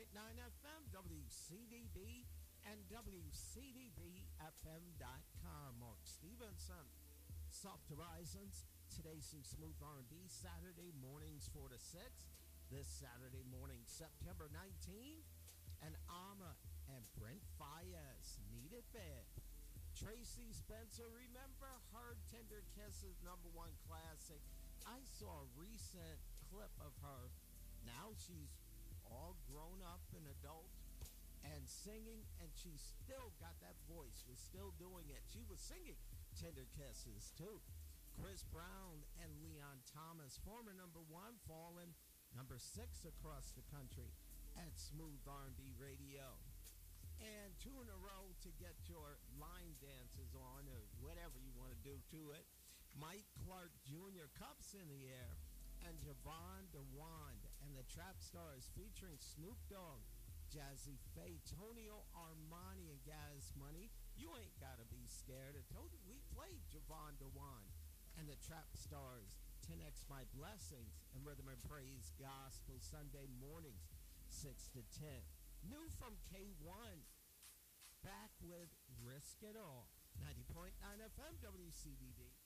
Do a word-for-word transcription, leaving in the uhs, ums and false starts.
point nine F M, W C D B, and W C D B F M dot com. Mark Stevenson, Soft Horizons, today's some smooth R and B, Saturday mornings four to six. This Saturday morning, September nineteenth, and Alma and Brent Fayez, Need It Bad. Tracy Spencer, remember her Tender Kisses number one classic? I saw a recent clip of her. Now she's all grown up and adult and singing, and she's still got that voice, was still doing it. She was singing Tender Kisses too. Chris Brown and Leon Thomas, former number one, fallen number six across the country at Smooth R and B Radio. And two in a row to get your line dances on, or whatever you want to do to it. Mike Clark Junior, Cups in the Air, and Javon DeWand and the Trap Stars featuring Snoop Dogg, Jazzy Faye, Tonio Armani, and Gas Money. You ain't got to be scared. I told you we played Javon DeWand and the Trap Stars, ten X My Blessings, and Rhythm and Praise Gospel Sunday mornings, six to ten. New from K one, back with Risk It All. ninety point nine F M, W C D B.